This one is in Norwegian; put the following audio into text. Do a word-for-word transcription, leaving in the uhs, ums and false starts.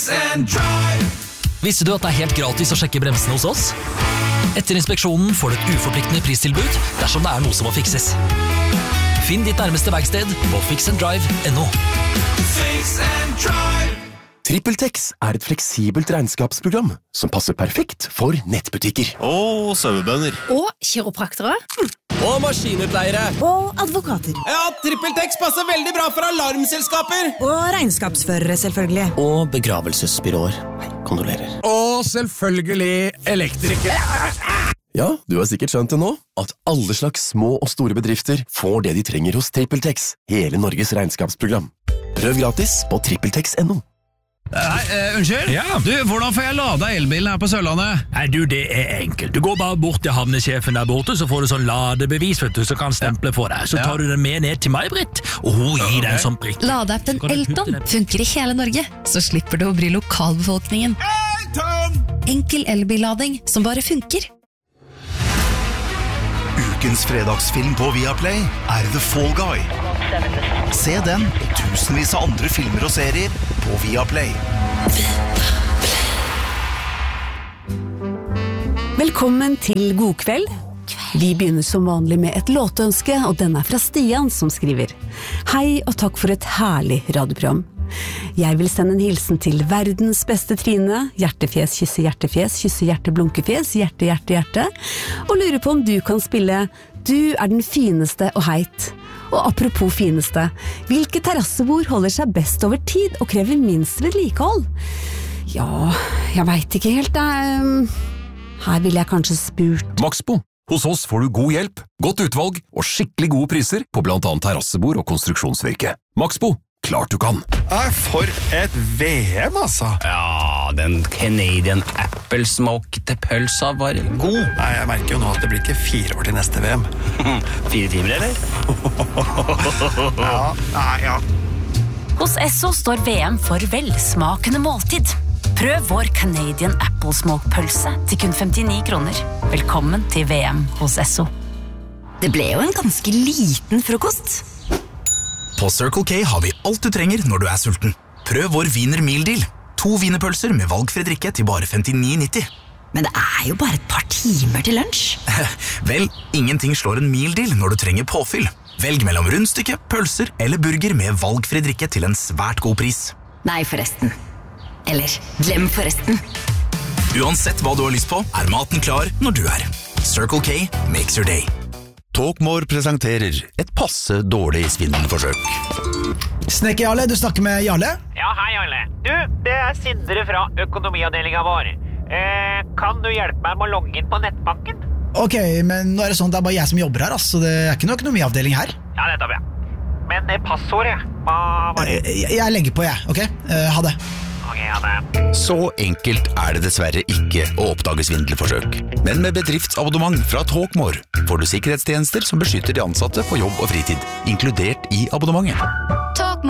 Visste du at det er helt gratis å sjekke bremsene hos oss? Etter inspeksjonen får du et uforpliktende pristilbud dersom det er noe som må fikses. Finn ditt nærmeste verksted på fix and drive punktum no. Fix and Drive. TrippelTex er et fleksibelt regnskapsprogram som passer perfekt for nettbutikker. Og sauebønder. Og kiropraktere. Og maskinutleiere. Og advokater. Ja, TrippelTex passer veldig bra for alarmselskaper. Og regnskapsførere, selvfølgelig. Og begravelsesbyråer. Nei, kondolerer. Og selvfølgelig elektrikere. Ja, du har sikkert skjønt det nå, at alle slags små og store bedrifter får det de trenger hos TrippelTex, hele Norges regnskapsprogram. Prøv gratis på trippeltex punktum no. Nei, uh, unnskyld? Ja. Du, hvordan får jeg lada elbilen her på Sørlandet? Nei, du, det er enkelt. Du går bare bort til havnesjefen der borte, så får du sånn ladebevis, vet du, så kan stemple for deg. Så tar du den med ned til meg, Britt, og hun gir deg en sånn prikk. Ladeappen Elton funker i hele Norge, så slipper du å bry lokalbefolkningen. Elton! Enkel elbillading som bare funker. Ukens fredagsfilm på Viaplay er The Fall Guy. Se den og tusenvis av andre filmer og serier på Viaplay. Velkommen til God kveld. Vi begynner som vanlig med et låtønske, og den er fra Stian som skriver: Hei og takk for et herlig radioprogram. Jeg vil sende en hilsen til verdens beste Trine, hjertefjes, kysse hjertefjes, kysse hjerte, blunkefjes, hjerte, hjerte, hjerte, og lurer på om du kan spille Du er den fineste og heit. Og apropos fineste, hvilke terrassebord holder seg best over tid og krever minst vedlikehold? Ja, jeg vet ikke helt, da. Her vil jeg kanskje spurt. Maxbo. Hos oss får du god hjelp, godt utvalg og skikkelig gode priser på blant annet terrassebord og konstruksjonsvirke. Maxbo. Klart du kan. For et V M, altså. Ja, den Canadian Apple Smoke til pølsa var god. Nei, jeg merker jo nå at det blir ikke fire år til neste V M. Fire timer, eller? Ja, nei, ja. Hos Esso står V M for velsmakende måltid. Prøv vår Canadian Apple Smoke pølse til kun femtini kroner. Velkommen til V M hos Esso. Det ble jo en ganske liten frokost. På Circle K har vi alt du trenger når du er sulten. Prøv vår Wiener Meal Deal. To wienerpølser med valgfri drikke til bare femtini nitti. Men det er jo bare et par timer til lunsj. Vel, ingenting slår en meal deal når du trenger påfyll. Velg mellom rundstykke, pølser eller burger med valgfri drikke til en svært god pris. Nei, forresten. Eller, glem forresten. Uansett hva du har lyst på, er maten klar når du er. Circle K makes your day. Talkmore presenterer et passe dårlig svindelforsøk. Snekker Jarle, du snakker med Jarle? Ja, hei Jarle. Du, det er Sindre fra økonomiavdelingen vår. Eh, kan du hjelpe meg med å logge inn på nettbanken? Ok, men nå er det sånn, det er bare jeg som jobber her, altså. Det er ikke noe økonomiavdeling her. Ja, det tar vi. Men eh, passordet, hva var det? Jeg, jeg legger på, jeg, ok? Uh, ha det. Ok, ha det. Så enkelt er det dessverre ikke å oppdage svindelforsøk. Men med bedriftsabonnement fra Talkmore får du sikkerhetstjenester som beskytter de ansatte på jobb og fritid, inkludert i abonnementet.